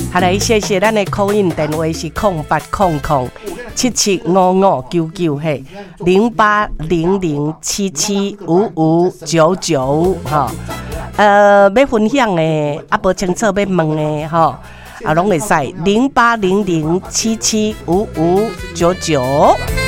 好来，谢谢咱的call in电话是0800775599嘿，0800775599哈。要分享的无清楚要问的吼，拢会使0800775599。